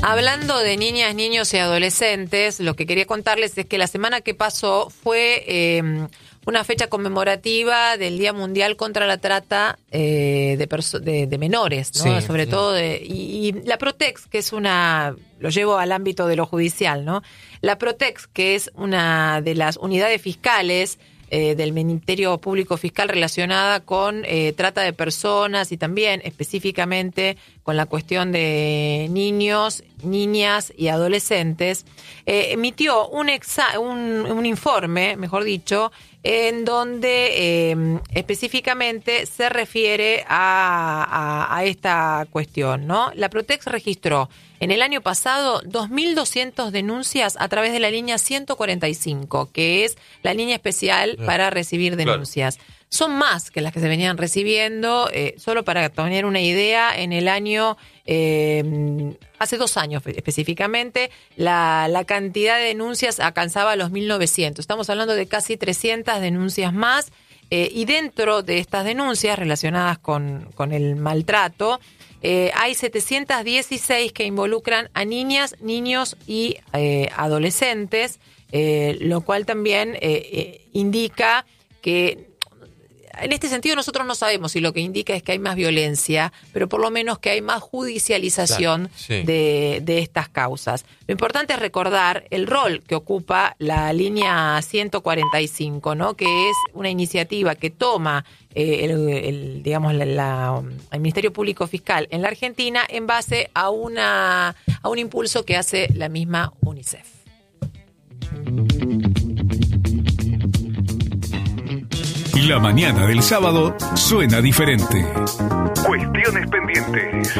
Hablando de niñas, niños y adolescentes, lo que quería contarles es que la semana que pasó fue una fecha conmemorativa del Día Mundial contra la Trata de menores, ¿no? Sí, Sobre sí. todo, y la Protex, que es lo llevo al ámbito de lo judicial, ¿no? La Protex, que es una de las unidades fiscales del Ministerio Público Fiscal relacionada con trata de personas y también específicamente con la cuestión de niños, niñas y adolescentes, emitió un informe, mejor dicho, en donde específicamente se refiere a esta cuestión, ¿no? La Protex registró en el año pasado 2.200 denuncias a través de la línea 145, que es la línea especial para recibir denuncias. Claro. Son más que las que se venían recibiendo. Solo para tener una idea, en el año, hace 2 años específicamente, la cantidad de denuncias alcanzaba los 1.900. Estamos hablando de casi 300 denuncias más. Y dentro de estas denuncias relacionadas con el maltrato, hay 716 que involucran a niñas, niños y adolescentes, lo cual también indica que, en este sentido, nosotros no sabemos si lo que indica es que hay más violencia, pero por lo menos que hay más judicialización, claro, sí, de estas causas. Lo importante es recordar el rol que ocupa la línea 145, ¿no? Que es una iniciativa que toma el Ministerio Público Fiscal en la Argentina en base a un impulso que hace la misma UNICEF. La mañana del sábado suena diferente. Cuestiones pendientes.